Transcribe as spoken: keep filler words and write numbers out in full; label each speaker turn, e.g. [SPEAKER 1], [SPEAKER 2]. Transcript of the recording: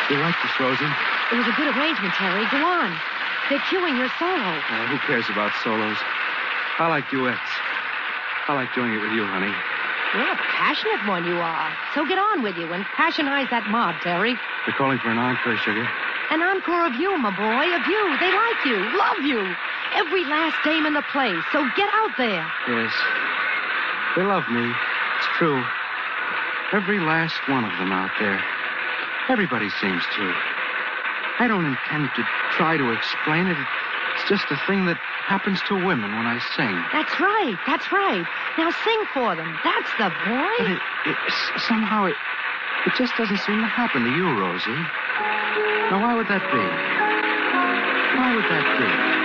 [SPEAKER 1] You like this, Rosie?
[SPEAKER 2] It was a good arrangement, Terry. Go on. They're cueing your solo.
[SPEAKER 1] Uh, who cares about solos? I like duets. I like doing it with you, honey.
[SPEAKER 2] You're a passionate one, you are. So get on with you and passionize that mob, Terry.
[SPEAKER 1] They're calling for an encore, Sugar.
[SPEAKER 2] An encore of you, my boy, of you. They like you, love you. Every last dame in the place. So get out there.
[SPEAKER 1] Yes. They love me. It's true. Every last one of them out there. Everybody seems to. I don't intend to try to explain it. It's just a thing that happens to women when I sing.
[SPEAKER 2] That's right. That's right. Now sing for them. That's the boy.
[SPEAKER 1] But it, it, somehow it, it just doesn't seem to happen to you, Rosie. Now, why would that be? Why would that be?